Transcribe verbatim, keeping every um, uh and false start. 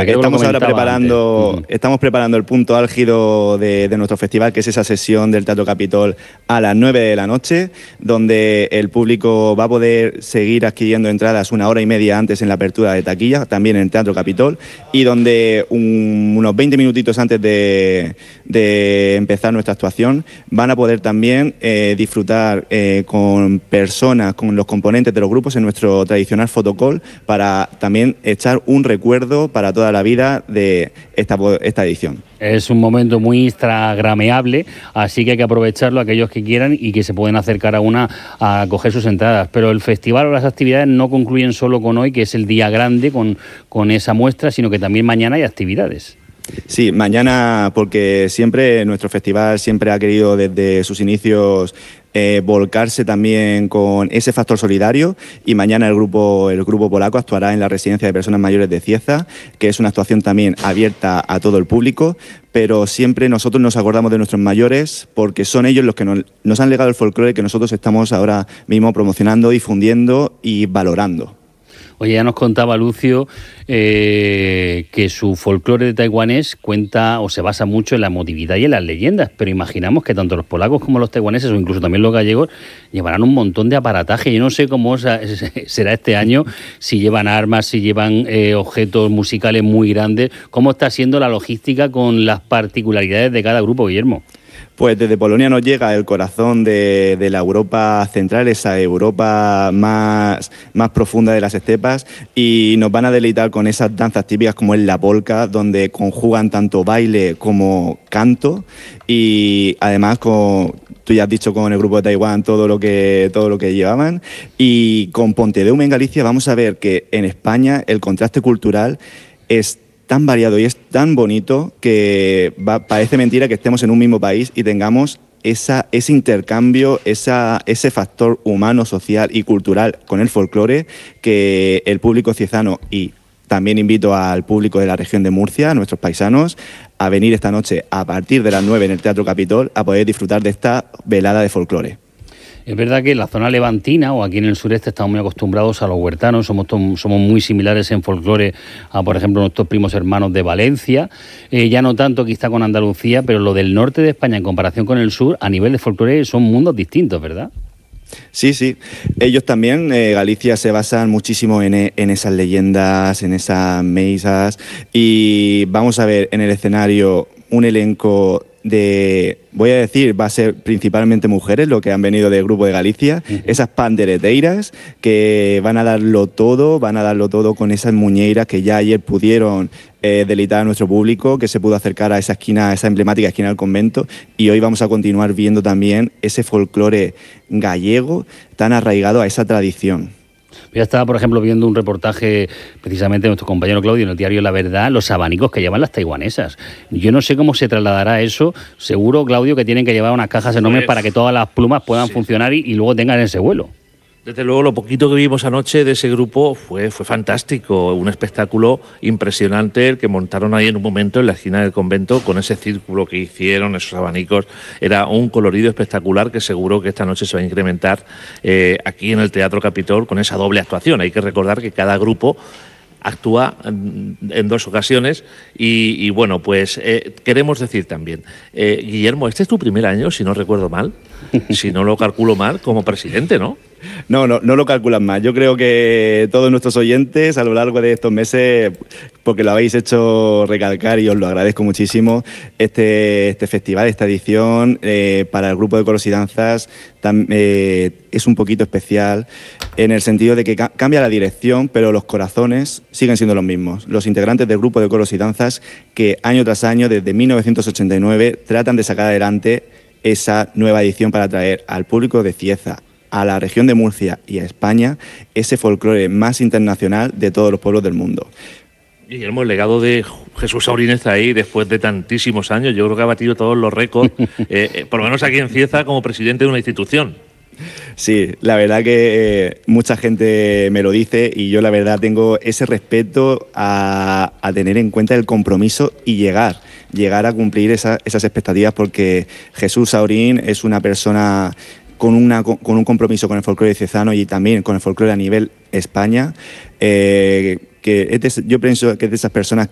verdad, que estamos ahora preparando, uh-huh. estamos preparando el punto álgido de, de nuestro festival, que es esa sesión del Teatro Capitol a las nueve de la noche, donde el público va a poder seguir adquiriendo entradas una hora y media antes en la apertura de taquilla, también en el Teatro Capitol, y donde un, unos veinte minutitos antes de, de empezar nuestra actuación van a poder también eh, disfrutar eh, con personas, con los componentes de los grupos en nuestro tradicional fotocall, para también echar un recuerdo para toda la vida de esta, esta edición. Es un momento muy instagrameable, así que hay que aprovecharlo aquellos que quieran y que se pueden acercar a una a coger sus entradas. Pero el festival o las actividades no concluyen solo con hoy, que es el día grande con, con esa muestra, sino que también mañana hay actividades. Sí, mañana, porque siempre nuestro festival siempre ha querido desde sus inicios eh, volcarse también con ese factor solidario, y mañana el grupo, el grupo polaco actuará en la residencia de personas mayores de Cieza, que es una actuación también abierta a todo el público, pero siempre nosotros nos acordamos de nuestros mayores porque son ellos los que nos, nos han legado el folclore que nosotros estamos ahora mismo promocionando, difundiendo y valorando. Oye, ya nos contaba Lucio eh, que su folclore de taiwanés cuenta o se basa mucho en la emotividad y en las leyendas, pero imaginamos que tanto los polacos como los taiwaneses, o incluso también los gallegos, llevarán un montón de aparataje. Yo no sé cómo será este año, si llevan armas, si llevan eh, objetos musicales muy grandes. ¿Cómo está siendo la logística con las particularidades de cada grupo, Guillermo? Pues desde Polonia nos llega el corazón de, de la Europa central, esa Europa más, más profunda de las estepas, y nos van a deleitar con esas danzas típicas como es la polka, donde conjugan tanto baile como canto, y además con... Tú ya has dicho con el grupo de Taiwán todo lo que todo lo que llevaban, y con Pontedeum en Galicia vamos a ver que en España el contraste cultural es tan variado y es tan bonito que va, parece mentira que estemos en un mismo país y tengamos esa, ese intercambio, esa, ese factor humano, social y cultural con el folclore, que el público ciezano, y también invito al público de la región de Murcia, a nuestros paisanos, a venir esta noche a partir de las nueve en el Teatro Capitol a poder disfrutar de esta velada de folclore. Es verdad que en la zona levantina o aquí en el sureste estamos muy acostumbrados a los huertanos, somos, somos muy similares en folclore a, por ejemplo, nuestros primos hermanos de Valencia, eh, ya no tanto quizá con Andalucía, pero lo del norte de España en comparación con el sur, a nivel de folclore son mundos distintos, ¿verdad? Sí, sí. Ellos también, eh, Galicia se basan muchísimo en, en esas leyendas, en esas mesas, y vamos a ver en el escenario un elenco de, voy a decir, va a ser principalmente mujeres, lo que han venido del grupo de Galicia, uh-huh. esas pandereteiras que van a darlo todo, van a darlo todo con esas muñeiras que ya ayer pudieron eh, deleitar a nuestro público, que se pudo acercar a esa esquina, a esa emblemática esquina del convento, y hoy vamos a continuar viendo también ese folclore gallego tan arraigado a esa tradición. Yo estaba, por ejemplo, viendo un reportaje precisamente de nuestro compañero Claudio en el diario La Verdad, los abanicos que llevan las taiwanesas. Yo no sé cómo se trasladará eso. Seguro, Claudio, que tienen que llevar unas cajas enormes pues, para que todas las plumas puedan sí. funcionar y, y luego tengan ese vuelo. Desde luego, lo poquito que vimos anoche de ese grupo fue, fue fantástico, un espectáculo impresionante el que montaron ahí en un momento en la esquina del convento con ese círculo que hicieron, esos abanicos. Era un colorido espectacular que seguro que esta noche se va a incrementar eh, aquí en el Teatro Capitol con esa doble actuación. Hay que recordar que cada grupo actúa en, en dos ocasiones y, y bueno, pues eh, queremos decir también, eh, Guillermo, este es tu primer año, si no recuerdo mal, si no lo calculo mal, como presidente, ¿no? No, no, no lo calculan mal. Yo creo que todos nuestros oyentes a lo largo de estos meses, porque lo habéis hecho recalcar y os lo agradezco muchísimo, este, este festival, esta edición eh, para el grupo de coros y danzas tam, eh, es un poquito especial en el sentido de que ca cambia la dirección, pero los corazones siguen siendo los mismos. Los integrantes del grupo de coros y danzas que año tras año, desde mil novecientos ochenta y nueve, tratan de sacar adelante esa nueva edición para traer al público de Cieza, a la región de Murcia y a España ese folclore más internacional de todos los pueblos del mundo. Guillermo, el legado de Jesús Saurín está ahí después de tantísimos años. Yo creo que ha batido todos los récords, eh, eh, por lo menos aquí en Cieza, como presidente de una institución. Sí, la verdad que eh, mucha gente me lo dice y yo la verdad tengo ese respeto a, a tener en cuenta el compromiso y llegar, llegar a cumplir esa, esas expectativas, porque Jesús Saurín es una persona con, una, con un compromiso con el folclore ciezano y también con el folclore a nivel España, eh, que es de, yo pienso que es de esas personas